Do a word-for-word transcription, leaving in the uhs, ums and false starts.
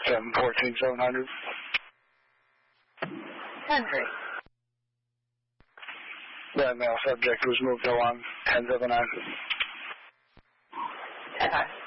seven fourteen, seven hundred. ten three. That male subject was moved to one, ten seven nine. ten five.